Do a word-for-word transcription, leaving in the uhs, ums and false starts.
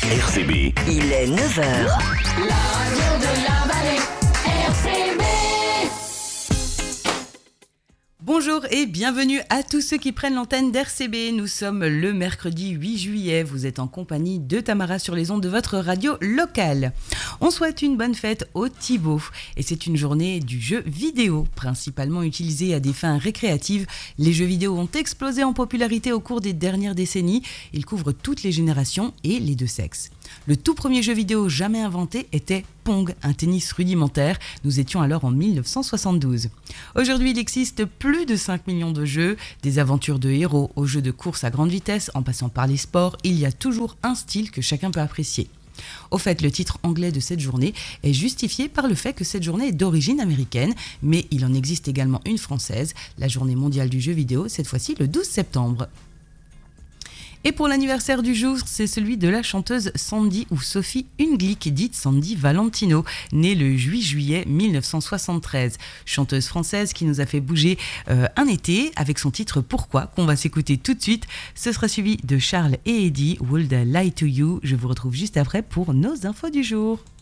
R C B. Il est neuf heures. La radio de la vallée, R C B. Bonjour et bienvenue à tous ceux qui prennent l'antenne d'R C B. Nous sommes le mercredi huit juillet. Vous êtes en compagnie de Tamara sur les ondes de votre radio locale. On souhaite une bonne fête au Thibaut. Et c'est une journée du jeu vidéo, principalement utilisé à des fins récréatives. Les jeux vidéo ont explosé en popularité au cours des dernières décennies. Ils couvrent toutes les générations et les deux sexes. Le tout premier jeu vidéo jamais inventé était Pong, un tennis rudimentaire. Nous étions alors en dix-neuf cent soixante-douze. Aujourd'hui, il existe plus de cinq millions de jeux, des aventures de héros aux jeux de course à grande vitesse, en passant par les sports, il y a toujours un style que chacun peut apprécier. Au fait, le titre anglais de cette journée est justifié par le fait que cette journée est d'origine américaine, mais il en existe également une française, la journée mondiale du jeu vidéo, cette fois-ci le douze septembre. Et pour l'anniversaire du jour, c'est celui de la chanteuse Sandy ou Sophie Unglick, dite Sandy Valentino, née le huit juillet dix-neuf cent soixante-treize. Chanteuse française qui nous a fait bouger euh, un été avec son titre Pourquoi, qu'on va s'écouter tout de suite. Ce sera suivi de Charles et Eddie, Would I Lie to You. Je vous retrouve juste après pour nos infos du jour.